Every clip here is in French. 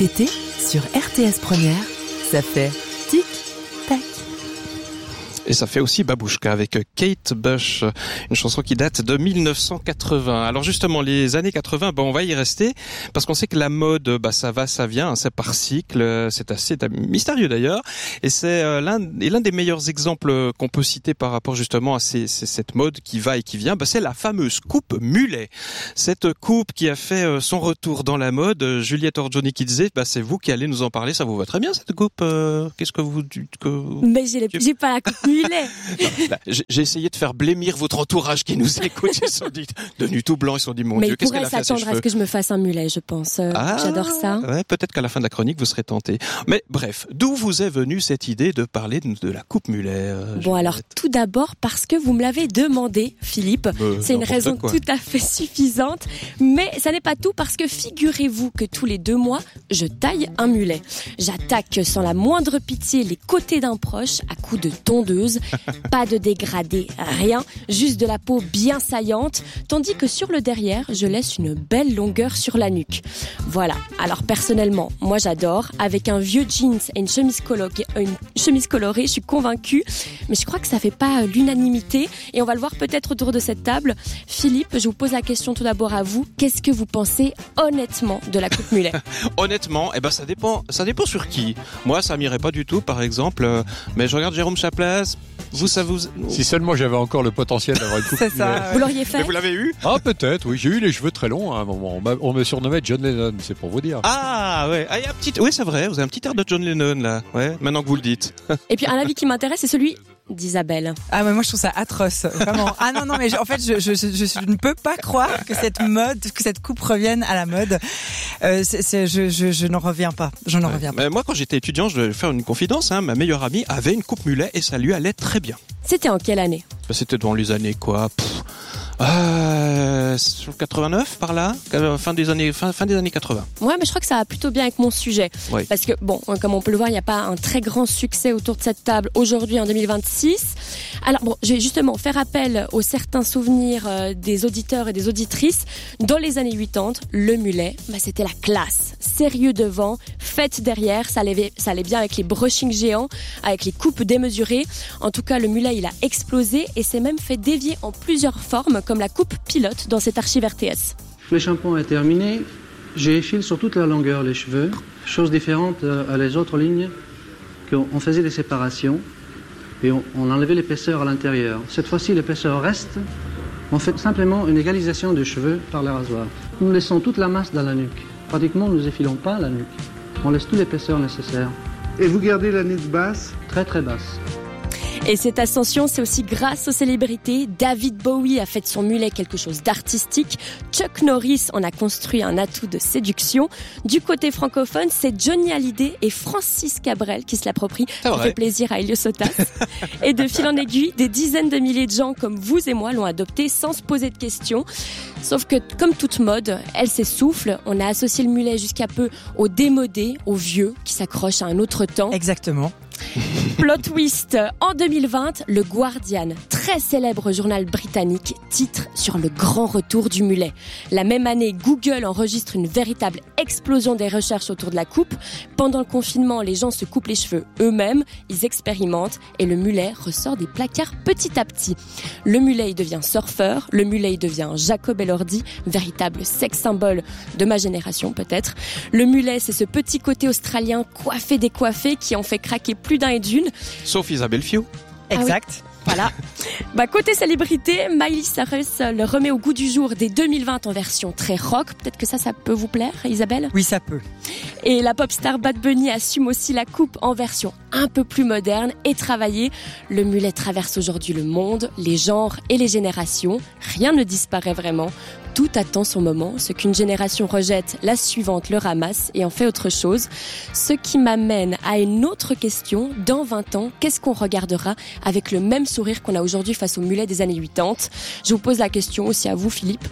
Cet été, sur RTS Première, ça fait tic-tac. Et ça fait aussi Babouchka avec Kate Bush, une chanson qui date de 1980. Alors justement, les années 80, on va y rester, parce qu'on sait que la mode, ça va, ça vient, c'est par cycle, c'est assez mystérieux d'ailleurs, et c'est l'un des meilleurs exemples qu'on peut citer par rapport justement à cette mode qui va et qui vient, c'est la fameuse coupe mulet. Cette coupe qui a fait son retour dans la mode, Juliette Orgioni qui disait, c'est vous qui allez nous en parler, ça vous va très bien cette coupe, qu'est-ce que vous... Mais j'ai pas la coupe mulet. J'ai essayé de faire blêmir votre entourage qui nous écoute. Ils se sont dit, devenu tout blanc, ils se sont dit, mon Dieu, qu'est-ce qu'elle a fait à ses cheveux? Mais il pourrait s'attendre à ce que je me fasse un mulet, je pense. J'adore ça. Ouais, peut-être qu'à la fin de la chronique, vous serez tenté. Mais bref, d'où vous est venue cette idée de parler de la coupe mulet? Alors, tout d'abord, parce que vous me l'avez demandé, Philippe. C'est une raison tout à fait suffisante. Mais ça n'est pas tout, parce que figurez-vous que tous les 2 mois, je taille un mulet. J'attaque sans la moindre pitié les côtés d'un proche à coups de tondeuse. Pas de dégradé, rien, juste de la peau bien saillante, tandis que sur le derrière, je laisse une belle longueur sur la nuque. Voilà, alors personnellement, moi j'adore, avec un vieux jeans et une chemise colorée, je suis convaincue, mais je crois que ça fait pas l'unanimité, et on va le voir peut-être autour de cette table. Philippe, je vous pose la question tout d'abord à vous, qu'est-ce que vous pensez honnêtement de la coupe mulet? Honnêtement, ça dépend sur qui. Moi, ça m'irait pas du tout, par exemple, mais je regarde Jérôme Chaplace. Si seulement j'avais encore le potentiel d'avoir une coupe. C'est ça. Vous l'auriez fait? Mais vous l'avez eu? Ah, peut-être, oui. J'ai eu les cheveux très longs à un moment. On me surnommait John Lennon, c'est pour vous dire. Ah, ouais. Ah, oui, c'est vrai. Vous avez un petit air de John Lennon, là. Ouais. Maintenant que vous le dites. Et puis, un avis qui m'intéresse, c'est celui d'Isabelle. Ah, mais moi, je trouve ça atroce. Vraiment. Ah, non, mais en fait, je ne peux pas croire que cette coupe revienne à la mode. Je n'en reviens pas. Mais moi, quand j'étais étudiant, je vais faire une confidence, ma meilleure amie avait une coupe mulet et ça lui allait très bien. C'était en quelle année? C'était dans les années quoi? 89 par là, fin des années 80. Ouais, mais je crois que ça va plutôt bien avec mon sujet. Oui. Parce que comme on peut le voir, il n'y a pas un très grand succès autour de cette table aujourd'hui en 2026. Alors je vais justement faire appel aux certains souvenirs des auditeurs et des auditrices. Dans les années 80, le mulet, c'était la classe. Sérieux devant, fête derrière, ça allait bien avec les brushings géants, avec les coupes démesurées. En tout cas, le mulet, il a explosé et s'est même fait dévier en plusieurs formes, comme la coupe pilote dans cette archive RTS. Le shampoing est terminé, j'effile sur toute la longueur les cheveux, chose différente à les autres lignes, qu'on faisait des séparations et on enlevait l'épaisseur à l'intérieur. Cette fois-ci, l'épaisseur reste, on fait simplement une égalisation des cheveux par le rasoir. Nous laissons toute la masse dans la nuque. Pratiquement, nous effilons pas la nuque, on laisse toute l'épaisseur nécessaire. Et vous gardez la nuque basse? Très très basse. Et cette ascension, c'est aussi grâce aux célébrités. David Bowie a fait de son mulet quelque chose d'artistique. Chuck Norris en a construit un atout de séduction. Du côté francophone, c'est Johnny Hallyday et Francis Cabrel qui se l'approprient. Ça fait plaisir à Elio Sotas. Et de fil en aiguille, des dizaines de milliers de gens comme vous et moi l'ont adopté sans se poser de questions. Sauf que, comme toute mode, elle s'essouffle. On a associé le mulet jusqu'à peu au démodé, au vieux, qui s'accroche à un autre temps. Exactement. Plot twist, en 2020, le Guardian, très célèbre journal britannique, titre sur le grand retour du mulet. La même année, Google enregistre une véritable explosion des recherches autour de la coupe. Pendant le confinement, les gens se coupent les cheveux eux-mêmes, ils expérimentent et le mulet ressort des placards petit à petit. Le mulet, il devient surfeur, le mulet, il devient Jacob Elordi, véritable sex symbole de ma génération peut-être. Le mulet, c'est ce petit côté australien coiffé décoiffé qui en fait craquer plus d'un et d'une. Sauf Isabelle Fiou. Exact. Ah oui. Voilà. Côté célébrité, Miley Cyrus le remet au goût du jour dès 2020 en version très rock. Peut-être que ça peut vous plaire, Isabelle? Oui, ça peut. Et la pop star Bad Bunny assume aussi la coupe en version un peu plus moderne et travaillée. Le mulet traverse aujourd'hui le monde, les genres et les générations. Rien ne disparaît vraiment. Tout attend son moment. Ce qu'une génération rejette, la suivante le ramasse et en fait autre chose. Ce qui m'amène à une autre question. Dans 20 ans, qu'est-ce qu'on regardera avec le même sourire qu'on a aujourd'hui face au mulet des années 80? Je vous pose la question aussi à vous, Philippe.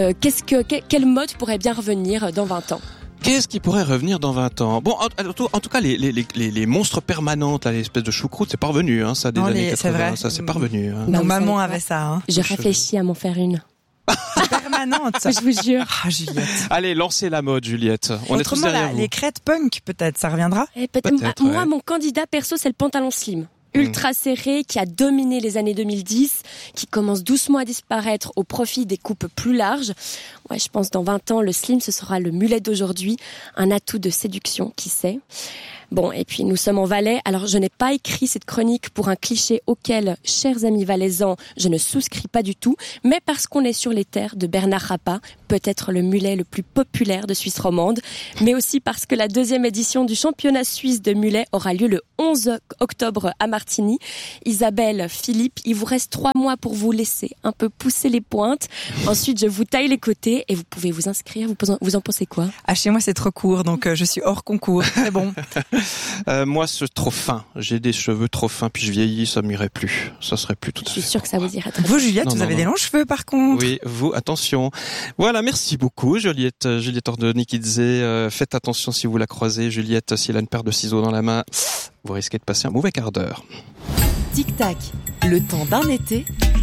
Quelle mode pourrait bien revenir dans 20 ans? Qu'est-ce qui pourrait revenir dans 20 ans? Bon, en tout cas, les monstres permanentes, là, l'espèce de choucroute, c'est pas revenu, ça, des années 80. Ça, c'est pas revenu. Nos mamans avaient ça, Je réfléchis à m'en faire une. Permanente. Je vous jure. Ah, Juliette. Allez, lancez la mode, Juliette. On est tous derrière vous. Les crêtes punk, peut-être, ça reviendra? Peut-être, moi, ouais. mon candidat perso, c'est le pantalon slim. Ultra serré, qui a dominé les années 2010, qui commence doucement à disparaître au profit des coupes plus larges. Ouais, je pense dans 20 ans, le slim, ce sera le mulet d'aujourd'hui, un atout de séduction, qui sait. Bon, et puis nous sommes en Valais, alors je n'ai pas écrit cette chronique pour un cliché auquel, chers amis valaisans, je ne souscris pas du tout, mais parce qu'on est sur les terres de Bernard Rappa, peut-être le mulet le plus populaire de Suisse romande, mais aussi parce que la 2e édition du championnat suisse de mulet aura lieu le 11 octobre à Martigny. Isabelle, Philippe, il vous reste 3 mois pour vous laisser un peu pousser les pointes. Ensuite, je vous taille les côtés et vous pouvez vous inscrire. Vous en pensez quoi? Ah, chez moi, c'est trop court, donc je suis hors concours. C'est bon. Moi, c'est trop fin. J'ai des cheveux trop fins, puis je vieillis, ça m'irait plus. Ça serait plus tout à fait. Je suis sûre que ça vous irait très bien. Vous, Juliette, vous avez des longs cheveux, par contre. Oui, vous, attention. Voilà, merci beaucoup, Juliette Ordoni-Kidze. Faites attention si vous la croisez, Juliette, si elle a une paire de ciseaux dans la main, vous risquez de passer un mauvais quart d'heure. Tic-tac, le temps d'un été,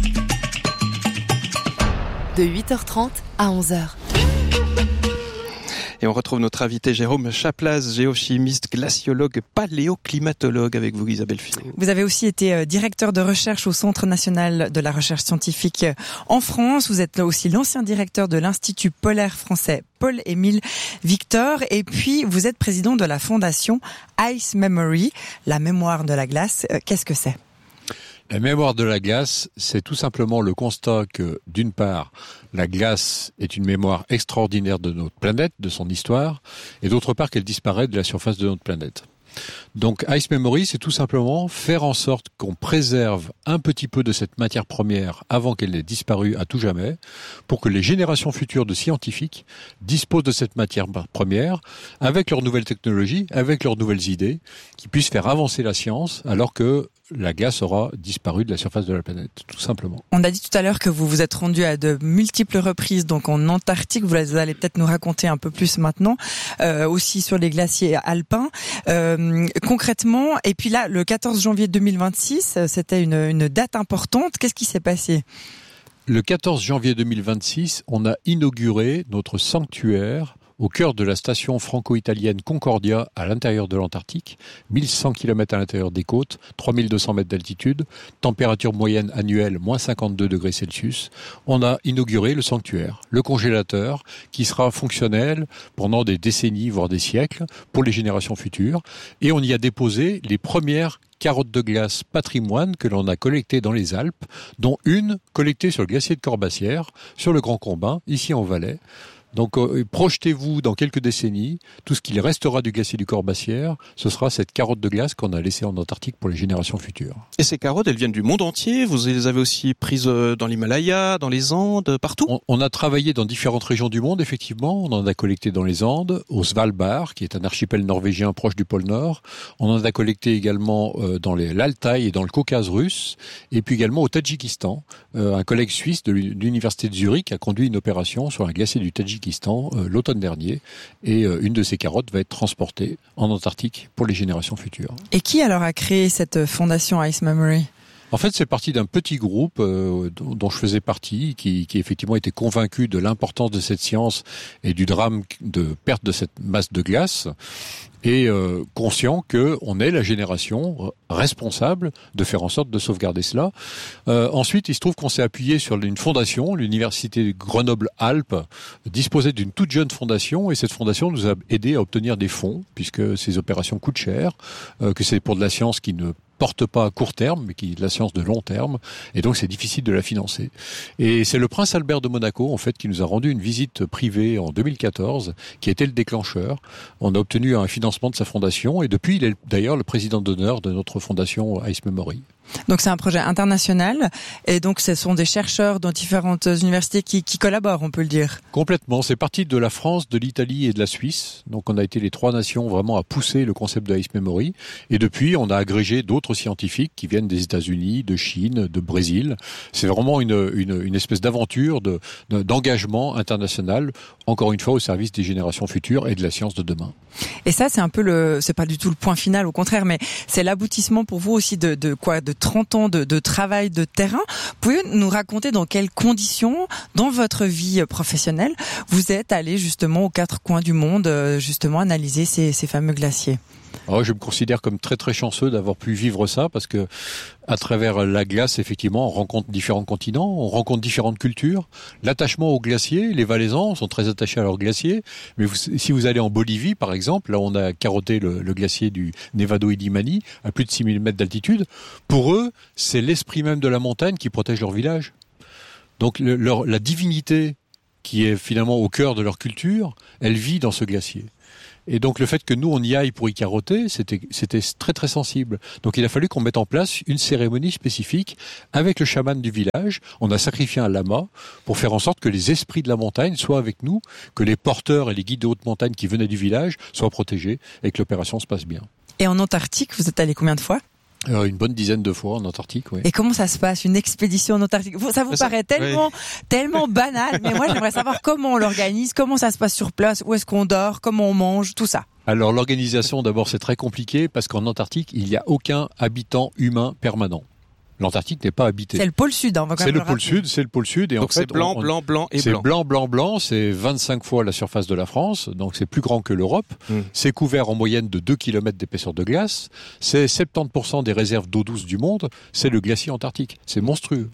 de 8h30 à 11h. Et on retrouve notre invité Jérôme Chaplaz, géochimiste, glaciologue, paléoclimatologue avec vous, Isabelle Filot. Vous avez aussi été directeur de recherche au Centre national de la recherche scientifique en France. Vous êtes aussi l'ancien directeur de l'Institut polaire français Paul-Émile Victor. Et puis, vous êtes président de la fondation Ice Memory, la mémoire de la glace. Qu'est-ce que c'est ? La mémoire de la glace, c'est tout simplement le constat que, d'une part, la glace est une mémoire extraordinaire de notre planète, de son histoire, et d'autre part qu'elle disparaît de la surface de notre planète. Donc Ice Memory, c'est tout simplement faire en sorte qu'on préserve un petit peu de cette matière première avant qu'elle ait disparu à tout jamais, pour que les générations futures de scientifiques disposent de cette matière première avec leurs nouvelles technologies, avec leurs nouvelles idées, qui puissent faire avancer la science alors que la glace aura disparu de la surface de la planète, tout simplement. On a dit tout à l'heure que vous vous êtes rendu à de multiples reprises, donc en Antarctique, vous allez peut-être nous raconter un peu plus maintenant, aussi sur les glaciers alpins. Concrètement, et puis là, le 14 janvier 2026, c'était une date importante. Qu'est-ce qui s'est passé ? Le 14 janvier 2026, on a inauguré notre sanctuaire au cœur de la station franco-italienne Concordia à l'intérieur de l'Antarctique, 1100 km à l'intérieur des côtes, 3200 mètres d'altitude, température moyenne annuelle, moins 52 degrés Celsius. On a inauguré le sanctuaire, le congélateur, qui sera fonctionnel pendant des décennies, voire des siècles, pour les générations futures. Et on y a déposé les premières carottes de glace patrimoine que l'on a collectées dans les Alpes, dont une collectée sur le glacier de Corbassière, sur le Grand Combin, ici en Valais. Donc projetez-vous dans quelques décennies, tout ce qu'il restera du glacier du Corbassière, ce sera cette carotte de glace qu'on a laissée en Antarctique pour les générations futures. Et ces carottes, elles viennent du monde entier. Vous les avez aussi prises dans l'Himalaya, dans les Andes, partout. On a travaillé dans différentes régions du monde, effectivement. On en a collecté dans les Andes, au Svalbard, qui est un archipel norvégien proche du pôle Nord. On en a collecté également dans l'Altaï et dans le Caucase russe, et puis également au Tadjikistan. Un collègue suisse de l'université de Zurich a conduit une opération sur un glacier du Tadjikistan l'automne dernier, et une de ces carottes va être transportée en Antarctique pour les générations futures. Et qui alors a créé cette fondation Ice Memory ? En fait, c'est parti d'un petit groupe dont je faisais partie, qui effectivement était convaincu de l'importance de cette science et du drame de perte de cette masse de glace, et conscient qu'on est la génération responsable de faire en sorte de sauvegarder cela. Ensuite, il se trouve qu'on s'est appuyé sur une fondation, l'université Grenoble-Alpes disposait d'une toute jeune fondation, et cette fondation nous a aidé à obtenir des fonds, puisque ces opérations coûtent cher, que c'est pour de la science qui ne porte pas à court terme, mais qui est de la science de long terme, et donc c'est difficile de la financer. Et c'est le prince Albert de Monaco, en fait, qui nous a rendu une visite privée en 2014, qui a été le déclencheur. On a obtenu un financement de sa fondation, et depuis, il est d'ailleurs le président d'honneur de notre fondation Ice Memory. Donc c'est un projet international, et donc ce sont des chercheurs dans différentes universités qui collaborent, on peut le dire. Complètement, c'est parti de la France, de l'Italie et de la Suisse. Donc on a été les 3 nations vraiment à pousser le concept de Ice Memory, et depuis on a agrégé d'autres scientifiques qui viennent des États-Unis, de Chine, de Brésil. C'est vraiment une espèce d'aventure, d'engagement international, encore une fois au service des générations futures et de la science de demain. Et ça c'est un peu c'est pas du tout le point final, au contraire, mais c'est l'aboutissement pour vous aussi de de 30 ans de travail de terrain. Pouvez-vous nous raconter dans quelles conditions, dans votre vie professionnelle, vous êtes allé justement aux quatre coins du monde, justement analyser ces fameux glaciers? Alors, je me considère comme très très chanceux d'avoir pu vivre ça, parce que à travers la glace, effectivement, on rencontre différents continents, on rencontre différentes cultures. L'attachement aux glaciers, les Valaisans sont très attachés à leurs glaciers, mais si vous allez en Bolivie, par exemple, là on a carotté le glacier du Nevado Illimani à plus de 6000 mètres d'altitude, pour eux, c'est l'esprit même de la montagne qui protège leur village. Donc la divinité qui est finalement au cœur de leur culture, elle vit dans ce glacier. Et donc le fait que nous on y aille pour y carotter, c'était très très sensible. Donc il a fallu qu'on mette en place une cérémonie spécifique avec le chaman du village. On a sacrifié un lama pour faire en sorte que les esprits de la montagne soient avec nous, que les porteurs et les guides de haute montagne qui venaient du village soient protégés et que l'opération se passe bien. Et en Antarctique, vous êtes allé combien de fois ? Une bonne dizaine de fois en Antarctique, oui. Et comment ça se passe, une expédition en Antarctique? Ça vous paraît tellement banal, mais moi j'aimerais savoir comment on l'organise, comment ça se passe sur place, où est-ce qu'on dort, comment on mange, tout ça. Alors l'organisation, d'abord, c'est très compliqué parce qu'en Antarctique, il n'y a aucun habitant humain permanent. L'Antarctique n'est pas habitée. C'est le pôle sud, on va quand même le rappeler. C'est le pôle sud. Et donc en fait, c'est blanc et blanc. C'est blanc, c'est 25 fois la surface de la France, donc c'est plus grand que l'Europe. C'est couvert en moyenne de 2 km d'épaisseur de glace. C'est 70% des réserves d'eau douce du monde, c'est le glacier antarctique. C'est monstrueux.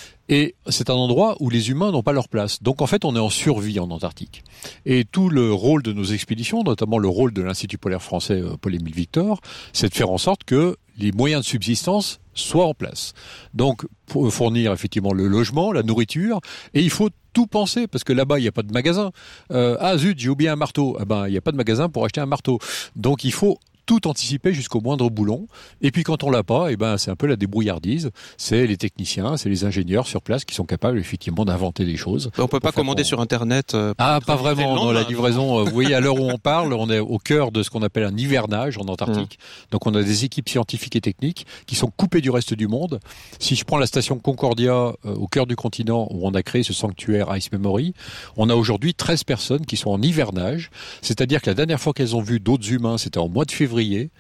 Et c'est un endroit où les humains n'ont pas leur place. Donc en fait, on est en survie en Antarctique. Et tout le rôle de nos expéditions, notamment le rôle de l'Institut polaire français Paul-Émile Victor, c'est de faire en sorte que les moyens de subsistance soient en place. Donc, pour fournir effectivement le logement, la nourriture, et il faut tout penser, parce que là-bas, il n'y a pas de magasin. Ah zut, j'ai oublié un marteau. Eh ben, il n'y a pas de magasin pour acheter un marteau. Donc, il faut tout anticiper jusqu'au moindre boulon. Et puis quand on l'a pas, eh ben c'est un peu la débrouillardise. C'est les techniciens, c'est les ingénieurs sur place qui sont capables effectivement d'inventer des choses. On peut pas commander sur Internet. Pas vraiment. Dans la livraison, vous voyez, à l'heure où on parle, on est au cœur de ce qu'on appelle un hivernage en Antarctique. Donc on a des équipes scientifiques et techniques qui sont coupées du reste du monde. Si je prends la station Concordia au cœur du continent où on a créé ce sanctuaire Ice Memory, on a aujourd'hui 13 personnes qui sont en hivernage. C'est-à-dire que la dernière fois qu'elles ont vu d'autres humains, c'était en mois de février.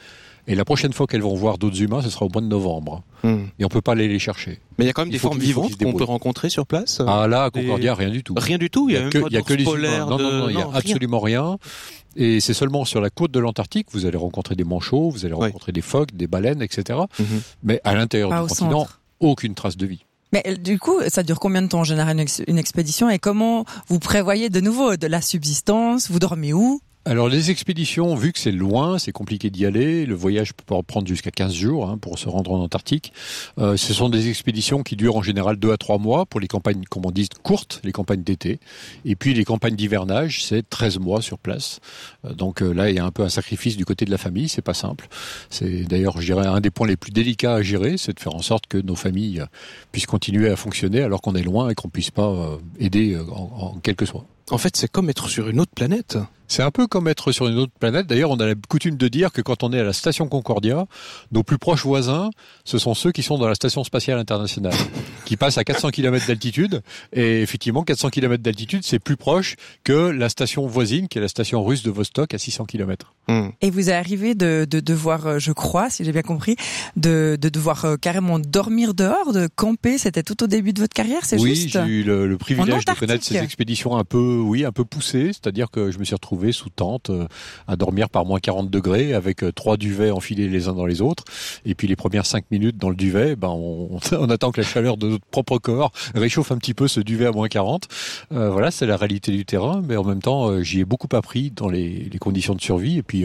Et la prochaine fois qu'elles vont voir d'autres humains, ce sera au mois de novembre. Et on peut pas aller les chercher. Mais il y a quand même des formes vivantes qu'on peut rencontrer sur place. Ah là, à Concordia, rien du tout. Rien du tout. Il y a que les humains. Non, il y a absolument rien. Et c'est seulement sur la côte de l'Antarctique vous allez rencontrer des manchots, vous allez rencontrer des phoques, des baleines, etc. Mais à l'intérieur du continent, aucune trace de vie. Mais du coup, ça dure combien de temps en général une expédition, et comment vous prévoyez de nouveau de la subsistance? Vous dormez où? Alors les expéditions, vu que c'est loin, c'est compliqué d'y aller, le voyage peut prendre jusqu'à 15 jours pour se rendre en Antarctique. Ce sont des expéditions qui durent en général 2 à 3 mois pour les campagnes, comme on dit, courtes, les campagnes d'été. Et puis les campagnes d'hivernage, c'est 13 mois sur place. Donc là, il y a un peu un sacrifice du côté de la famille, c'est pas simple. C'est d'ailleurs, je dirais, un des points les plus délicats à gérer, c'est de faire en sorte que nos familles puissent continuer à fonctionner alors qu'on est loin et qu'on puisse pas aider en quel que soit. En fait, c'est comme être sur une autre planète. C'est un peu comme être sur une autre planète. D'ailleurs, on a la coutume de dire que quand on est à la station Concordia, nos plus proches voisins, ce sont ceux qui sont dans la station spatiale internationale, qui passent à 400 km d'altitude. Et effectivement, 400 km d'altitude, c'est plus proche que la station voisine, qui est la station russe de Vostok, à 600 km. Et vous arrivez de devoir, je crois, si j'ai bien compris, de devoir carrément dormir dehors, de camper. C'était tout au début de votre carrière, c'est juste? Oui, j'ai eu le privilège de connaître ces expéditions un peu poussées. C'est-à-dire que je me suis retrouvé sous tente à dormir par moins 40 degrés avec 3 duvets enfilés les uns dans les autres. Et puis les premières 5 minutes dans le duvet, on attend que la chaleur de notre propre corps réchauffe un petit peu ce duvet à moins 40. Voilà, c'est la réalité du terrain. Mais en même temps, j'y ai beaucoup appris dans les conditions de survie. Et puis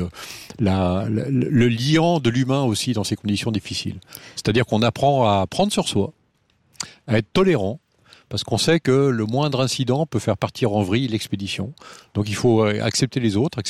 le liant de l'humain aussi dans ces conditions difficiles. C'est-à-dire qu'on apprend à prendre sur soi, à être tolérant, parce qu'on sait que le moindre incident peut faire partir en vrille l'expédition. Donc il faut accepter les autres,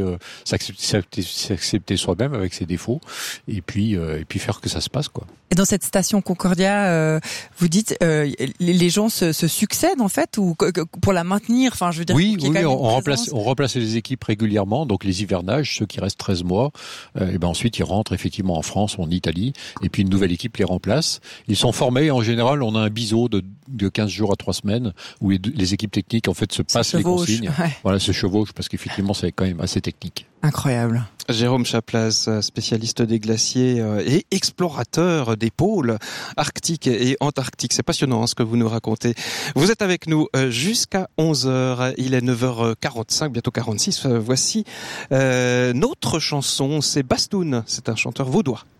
s'accepter soi-même avec ses défauts, et puis faire que ça se passe, quoi. Et dans cette station Concordia, vous dites les gens se succèdent en fait, ou pour la maintenir, enfin je veux dire. Oui, on remplace les équipes régulièrement, donc les hivernages, ceux qui restent 13 mois, et ensuite ils rentrent effectivement en France ou en Italie, et puis une nouvelle équipe les remplace. Ils sont formés, en général, on a un biseau de 15 jours à 3 semaines, où les équipes techniques en fait se passent les consignes. Ouais. Voilà, se chevauchent parce qu'effectivement c'est quand même assez technique. Incroyable. Jérôme Chaplaz, spécialiste des glaciers et explorateur des pôles arctiques et antarctiques. C'est passionnant ce que vous nous racontez. Vous êtes avec nous jusqu'à 11h. Il est 9h45, bientôt 46. Voici notre chanson. C'est Bastoun. C'est un chanteur vaudois.